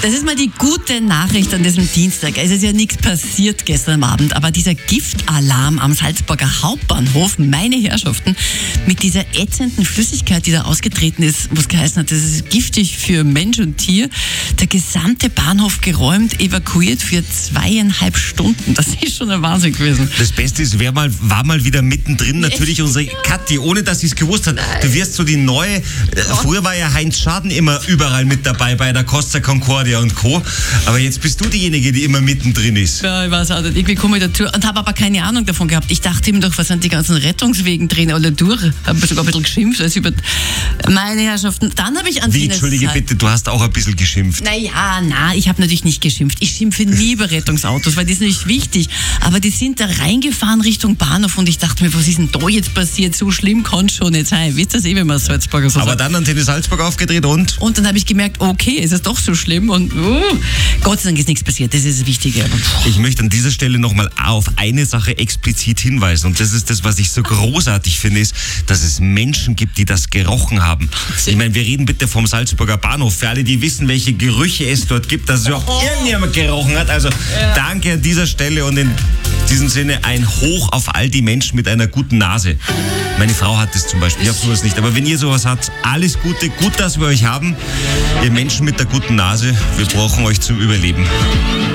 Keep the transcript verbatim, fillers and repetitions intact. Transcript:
Das ist mal die gute Nachricht an diesem Dienstag. Es ist ja nichts passiert gestern Abend, aber dieser Giftalarm am Salzburger Hauptbahnhof, meine Herrschaften, mit dieser ätzenden Flüssigkeit, die da ausgetreten ist, was geheißen hat, das ist giftig für Mensch und Tier. Der gesamte Bahnhof geräumt, evakuiert für zweieinhalb Stunden. Das ist schon ein Wahnsinn gewesen. Das Beste ist, wer mal, war mal wieder mittendrin, natürlich unsere Kathi, ohne dass sie es gewusst hat. Du wirst so die neue, äh, früher war ja Heinz Schaden immer überall mit dabei bei der Costa Concordia und Co. Aber jetzt bist du diejenige, die immer mittendrin ist. Ja, ich weiß auch nicht. Irgendwie komme ich dazu und habe aber keine Ahnung davon gehabt. Ich dachte ihm doch, was sind die ganzen Rettungswegen drin oder durch? Habe sogar ein bisschen geschimpft. Also über meine Herrschaften. Dann habe ich an Wie, entschuldige bitte, du hast auch ein bisschen geschimpft. Naja, na, ich habe natürlich nicht geschimpft. Ich schimpfe nie über Rettungsautos, weil die sind nicht wichtig. Aber die sind da reingefahren Richtung Bahnhof und ich dachte mir, was ist denn da jetzt passiert? So schlimm kann es schon nicht sein. Wisst ihr das eh, wenn man Salzburger so Aber sagt. dann Antenne Salzburg aufgedreht und? Und dann habe ich gemerkt, okay, ist es doch so schlimm und uh, Gott sei Dank ist nichts passiert. Das ist das Wichtige. Ich möchte an dieser Stelle nochmal auf eine Sache explizit hinweisen und das ist das, was ich so großartig finde, ist, dass es Menschen gibt, die das gerochen haben. Ich meine, wir reden bitte vom Salzburger Bahnhof. Für alle, die wissen, welche Gerüche es dort gibt, dass es überhaupt oh. irgendjemand gerochen hat. Also ja. Danke an dieser Stelle und in diesem Sinne ein Hoch auf all die Menschen mit einer guten Nase. Meine Frau hat das zum Beispiel, ich habe sowas nicht. Aber wenn ihr sowas habt, alles Gute, gut, dass wir euch haben. Ihr Menschen mit der guten Nase, wir brauchen euch zum Überleben.